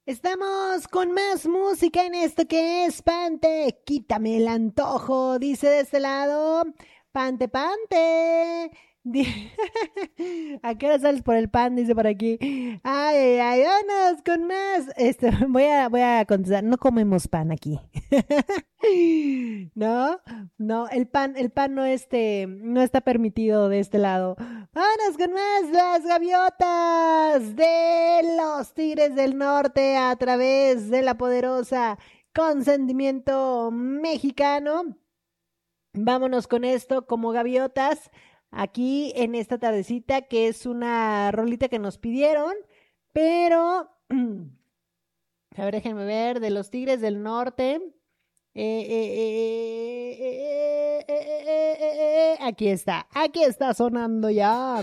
Estamos con más música en esto que es Pante. Quítame el antojo, dice de este lado. Pante, pante. Di- ¿A qué hora sales por el pan? Dice por aquí. Ay, ay, vámonos con más. Voy a contestar. No comemos pan aquí. No, no, el pan no está permitido de este lado. Vámonos con más, las gaviotas de los Tigres del Norte a través de la poderosa Consentimiento Mexicano. Vámonos con esto como gaviotas aquí en esta tardecita que es una rolita que nos pidieron, pero a ver, déjenme ver, de los Tigres del Norte. Aquí está sonando ya.